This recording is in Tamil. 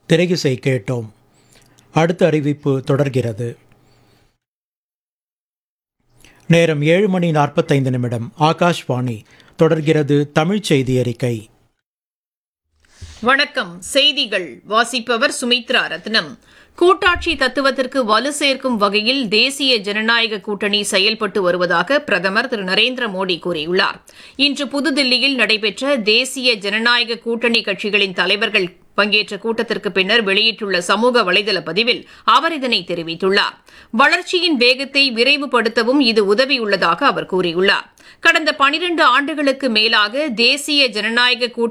திரையிசை கேட்டோம். அடுத்த அறிவிப்பு தொடர்கிறது. நேரம் 7:45. ஆகாஷ்வாணி. தொடர்கிறது தமிழ் செய்தி அறிக்கை. வணக்கம். செய்திகள் வாசிப்பவர் சுமித்ரா ரத்னம். கூட்டாட்சி தத்துவத்திற்கு வலு சேர்க்கும் வகையில் தேசிய ஜனநாயக கூட்டணி செயல்பட்டு வருவதாக பிரதமர் திரு நரேந்திர மோடி கூறியுள்ளார். இன்று புதுதில்லியில் நடைபெற்ற தேசிய ஜனநாயக கூட்டணி கட்சிகளின் தலைவர்கள் பங்கேற்ற கூட்டத்திற்கு பின்னர் வெளியிட்டுள்ள சமூக வலைதள பதிவில் அவர் இதனை தெரிவித்துள்ளார். வளர்ச்சியின் வேகத்தை விரைவுபடுத்தவும் இது உதவியுள்ளதாக அவர் கூறியுள்ளார். கடந்த 12 ஆண்டுகளுக்கு மேலாக தேசிய ஜனநாயக